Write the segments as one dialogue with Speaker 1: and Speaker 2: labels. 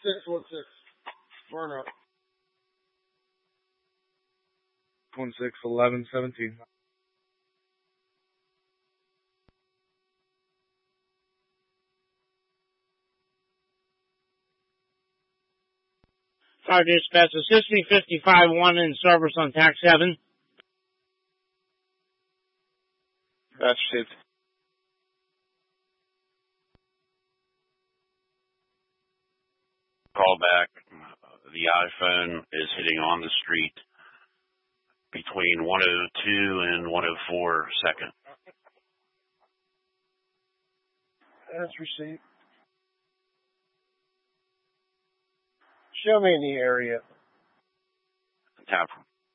Speaker 1: 1616. Burn up.
Speaker 2: 161117.
Speaker 3: Fire dispatch, assist me 55-1 in service on TAC 7.
Speaker 2: That's it.
Speaker 4: Call back. The iPhone is hitting on the street between 102 and 104 second.
Speaker 1: That's received. Show me in the area.
Speaker 4: Tap.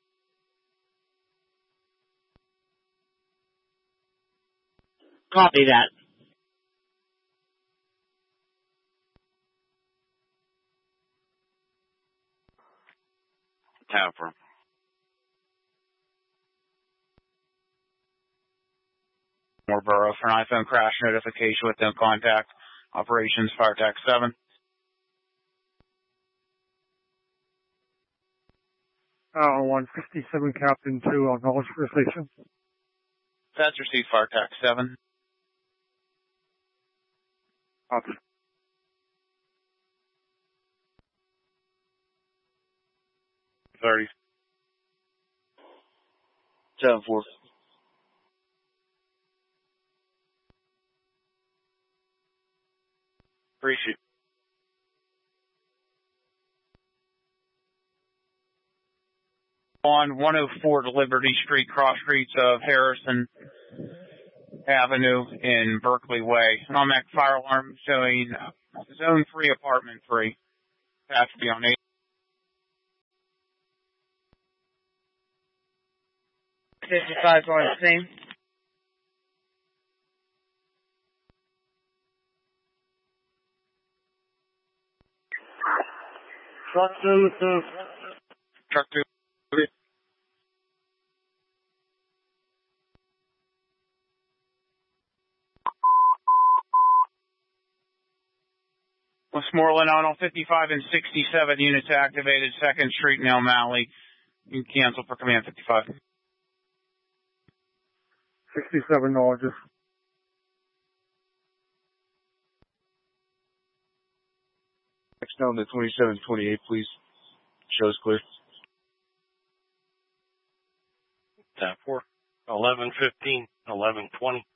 Speaker 3: Copy that.
Speaker 4: Tapper.
Speaker 2: Mooreborough for an iPhone crash notification with no contact. Operations Fire TAC 7.
Speaker 5: Tower 157, Captain 2, on knowledge for station.
Speaker 2: That's received Fire TAC 7.
Speaker 5: Copy.
Speaker 2: $30.
Speaker 1: 7-4.
Speaker 2: Appreciate it. On 104 to Liberty Street, cross streets of Harrison Avenue in Berkeley Way. Nomac fire alarm showing zone 3, apartment 3. Has to be on 8.
Speaker 3: 55 on the same.
Speaker 5: Truck 2,
Speaker 2: Truck 2. Westmoreland on 55 and 67 units activated. 2nd Street in El Malley. You can cancel for command 55.
Speaker 5: 67 knowledge.
Speaker 1: Next down to 2728, please. Show's clear.
Speaker 4: Tap 4. 1115, 1120.